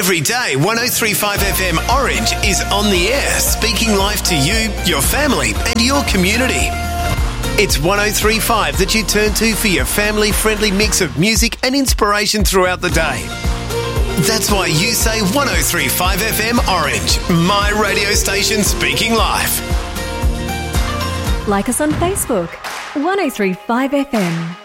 Every day, 103.5 FM Orange is on the air, speaking life to you, your family and your community. It's 103.5 that you turn to for your family-friendly mix of music and inspiration throughout the day. That's why you say 103.5 FM Orange, my radio station speaking life. Like us on Facebook, 103.5 FM.